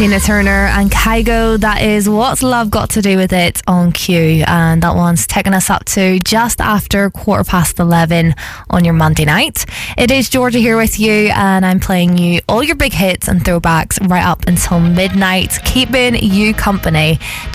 Tina Turner and Kygo. That is What's Love Got to Do With It on Q, and that one's taking us up to just after 11:15 on your Monday night. It is Georgia here with you, and I'm playing you all your big hits and throwbacks right up until midnight, keeping you company.